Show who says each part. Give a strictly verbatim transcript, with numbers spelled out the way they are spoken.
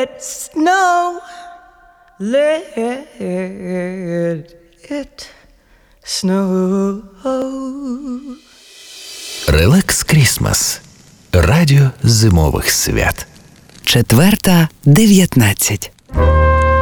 Speaker 1: it snow, let it snow.
Speaker 2: Релакс Крісмас. Радіо зимових свят.
Speaker 3: Четверта дев'ятнадцять.